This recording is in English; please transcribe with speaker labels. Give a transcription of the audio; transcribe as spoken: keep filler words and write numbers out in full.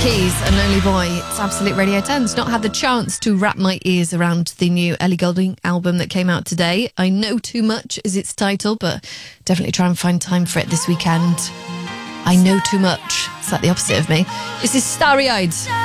Speaker 1: Keys and Lonely Boy. It's Absolute Radio ten's not had the chance to wrap my ears around the new Ellie Goulding album that came out today. I Know Too Much is its title, but definitely try and find time for it this weekend. I Know Too Much. It's like the opposite of me. This is Starry Eyed.